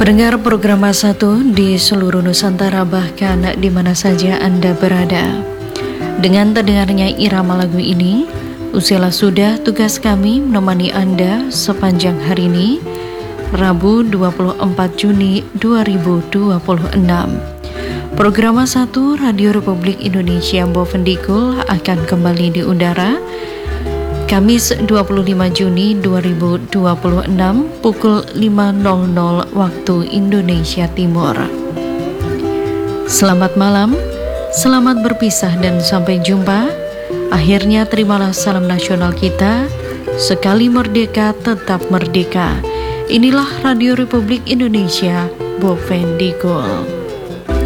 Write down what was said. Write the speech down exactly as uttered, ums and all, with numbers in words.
Pendengar program satu di seluruh Nusantara, bahkan di mana saja Anda berada. Dengan terdengarnya irama lagu ini, usailah sudah tugas kami menemani Anda sepanjang hari ini, Rabu dua puluh empat Juni dua ribu dua puluh enam. Program satu Radio Republik Indonesia Bovendikul akan kembali di udara Kamis dua puluh lima Juni dua ribu dua puluh enam pukul lima nol nol waktu Indonesia Timur. Selamat malam, selamat berpisah dan sampai jumpa. Akhirnya terimalah salam nasional kita, sekali merdeka tetap merdeka. Inilah Radio Republik Indonesia Bovendikul.